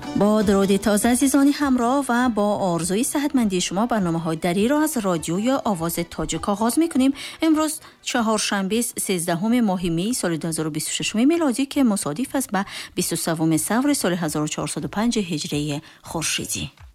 با درود تازه عزیزانی همراه و با آرزوی صحتمندی شما برنامه‌های دری را از رادیو یا آواز تاجیک آغاز می‌کنیم. امروز چهارشنبه 13 ماه می سال 2026 میلادی که مصادف است با 23 ثور سال 1405 هجری خورشیدی.